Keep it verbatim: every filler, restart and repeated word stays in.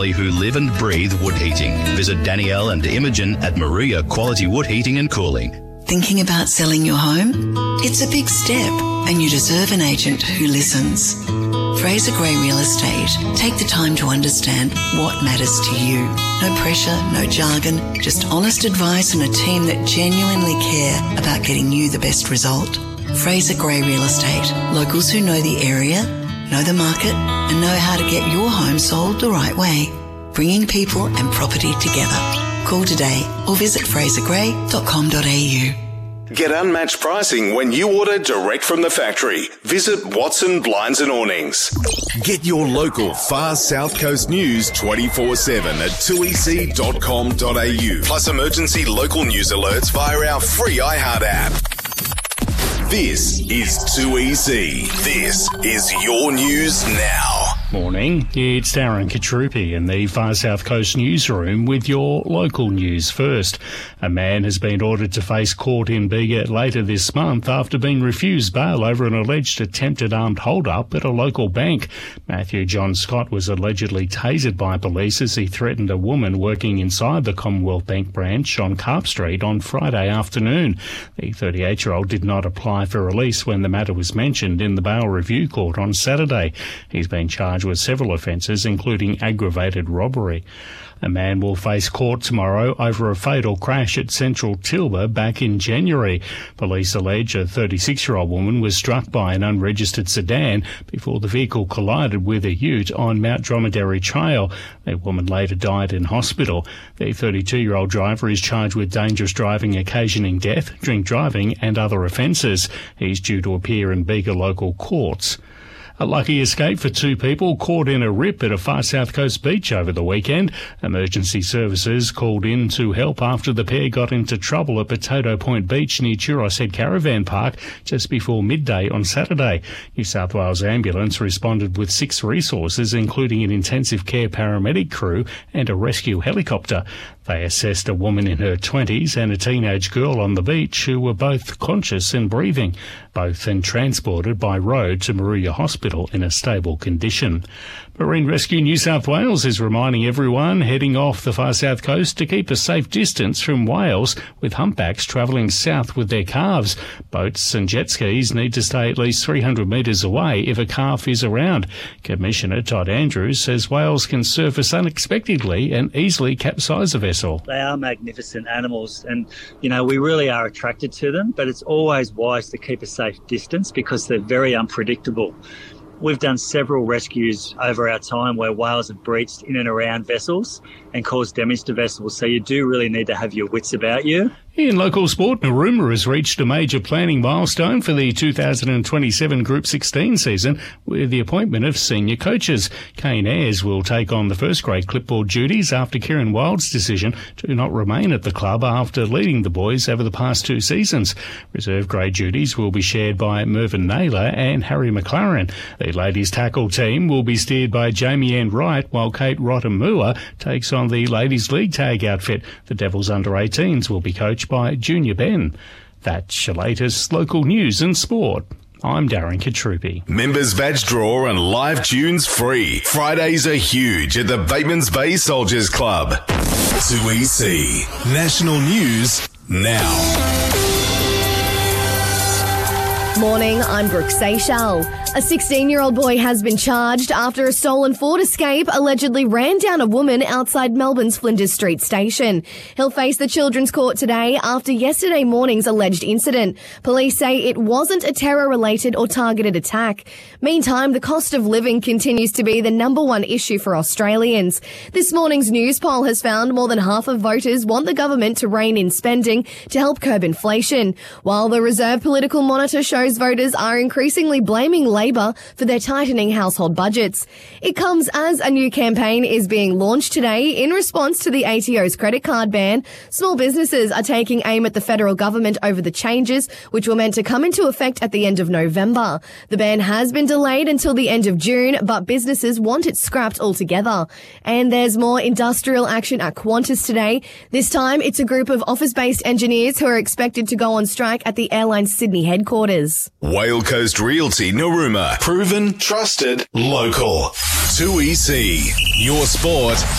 who live and breathe wood heating. Visit Danielle and Imogen at Maria Quality Wood Heating and Cooling. Thinking about selling your home? It's a big step, and you deserve an agent who listens. Fraser Gray Real Estate take the time to understand what matters to you. No pressure, no jargon, just honest advice and a team that genuinely care about getting you the best result. Fraser Gray Real Estate. Locals who know the area, know the market, and know how to get your home sold the right way. Bringing people and property together. Call today or visit fraser gray dot com dot a u. Get unmatched pricing when you order direct from the factory. Visit Watson Blinds and Awnings. Get your local Far South Coast news twenty-four seven at two e c dot com dot a u. Plus emergency local news alerts via our free iHeart app. This is two E C. This is your news now. Morning, it's Darren Katrupi in the Far South Coast newsroom with your local news first. A man has been ordered to face court in Bega later this month after being refused bail over an alleged attempted armed hold-up at a local bank. Matthew John Scott was allegedly tasered by police as he threatened a woman working inside the Commonwealth Bank branch on Carp Street on Friday afternoon. The thirty-eight-year-old did not apply for release when the matter was mentioned in the bail review court on Saturday. He's been charged with several offences, including aggravated robbery. A man will face court tomorrow over a fatal crash at Central Tilba back in January. Police allege a thirty-six-year-old woman was struck by an unregistered sedan before the vehicle collided with a ute on Mount Dromedary Trail. The woman later died in hospital. The thirty-two-year-old driver is charged with dangerous driving occasioning death, drink driving and other offences. He's due to appear in Bega local courts. A lucky escape for two people caught in a rip at a Far South Coast beach over the weekend. Emergency services called in to help after the pair got into trouble at Potato Point Beach near Churros Head Caravan Park just before midday on Saturday. New South Wales Ambulance responded with six resources, including an intensive care paramedic crew and a rescue helicopter. They assessed a woman in her twenties and a teenage girl on the beach who were both conscious and breathing, both then transported by road to Moruya Hospital in a stable condition. Marine Rescue New South Wales is reminding everyone heading off the Far South Coast to keep a safe distance from whales with humpbacks travelling south with their calves. Boats and jet skis need to stay at least three hundred metres away if a calf is around. Commissioner Todd Andrews says whales can surface unexpectedly and easily capsize a vessel. They are magnificent animals and, you know, we really are attracted to them, but it's always wise to keep a safe distance because they're very unpredictable. We've done several rescues over our time where whales have breached in and around vessels and caused damage to vessels, so you do really need to have your wits about you. In local sport, Narooma has reached a major planning milestone for the two thousand twenty-seven Group sixteen season with the appointment of senior coaches. Kane Ayres will take on the first grade clipboard duties after Kieran Wild's decision to not remain at the club after leading the boys over the past two seasons. Reserve grade duties will be shared by Mervyn Naylor and Harry McLaren. The ladies tackle team will be steered by Jamie Ann Wright, while Kate Rottamua takes on the ladies league tag outfit. The Devils under eighteens will be coached by Junior Ben. That's your latest local news and sport. I'm Darren Katrupi. Members badge draw and live tunes free. Fridays are huge at the Batemans Bay Soldiers Club. two E C National News now. Morning, I'm Brooke Seychelles. A sixteen-year-old boy has been charged after a stolen Ford Escape allegedly ran down a woman outside Melbourne's Flinders Street station. He'll face the Children's Court today after yesterday morning's alleged incident. Police say it wasn't a terror-related or targeted attack. Meantime, the cost of living continues to be the number one issue for Australians. This morning's news poll has found more than half of voters want the government to rein in spending to help curb inflation, while the Reserve Political Monitor shows voters are increasingly blaming Labor for their tightening household budgets. It comes as a new campaign is being launched today in response to the A T O's credit card ban. Small businesses are taking aim at the federal government over the changes, which were meant to come into effect at the end of November. The ban has been delayed until the end of June, but businesses want it scrapped altogether. And there's more industrial action at Qantas today. This time, it's a group of office-based engineers who are expected to go on strike at the airline's Sydney headquarters. Whale Coast Realty Narooma Rumour. Proven, trusted, local. two E C. Your sport,